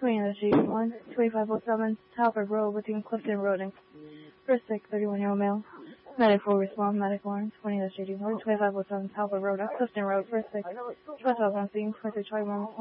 20-81, 2507 Talford Road between Clifton Road and First Sick, 31-year-old male. Medic will respond. Medic warrant 20-81, 2507 Talford Road, Clifton Road, First Sick. Trespass on scene, 2621.